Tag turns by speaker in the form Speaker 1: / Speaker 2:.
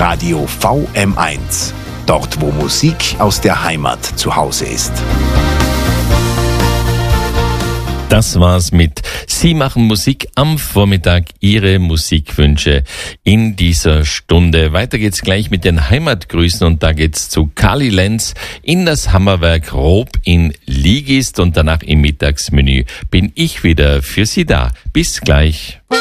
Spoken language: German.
Speaker 1: Radio VM1. Dort, wo Musik aus der Heimat zu Hause ist.
Speaker 2: Das war's mit Sie machen Musik am Vormittag, Ihre Musikwünsche in dieser Stunde. Weiter geht's gleich mit den Heimatgrüßen und da geht's zu Kali Lenz in das Hammerwerk Rob in Ligist und danach im Mittagsmenü bin ich wieder für Sie da. Bis gleich.